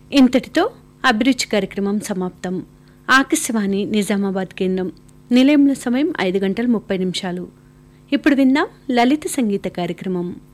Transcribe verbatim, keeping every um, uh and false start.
ఇంతటితో అభిరుచి కార్యక్రమం సమాప్తం. ఆకాశవాణి నిజామాబాద్ కేంద్రం. నిలయంలో సమయం ఐదు గంటల ముప్పై నిమిషాలు. ఇప్పుడు విందాం లలిత సంగీత కార్యక్రమం.